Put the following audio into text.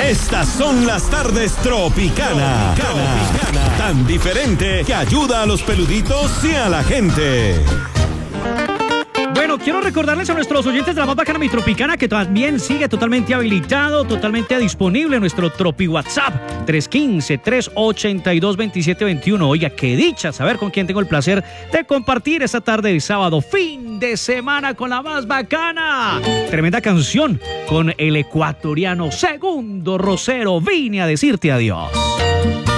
Estas son las tardes Tropicana. Tan diferente que ayuda a los peluditos y a la gente. Bueno, quiero recordarles a nuestros oyentes de la más bacana Mi Tropicana que también sigue totalmente habilitado, totalmente disponible nuestro Tropi WhatsApp 315-382-2721. Oiga, qué dicha saber con quién tengo el placer de compartir esta tarde de sábado, fin de semana con la más bacana. Tremenda canción con el ecuatoriano Segundo Rosero, Vine a decirte adiós.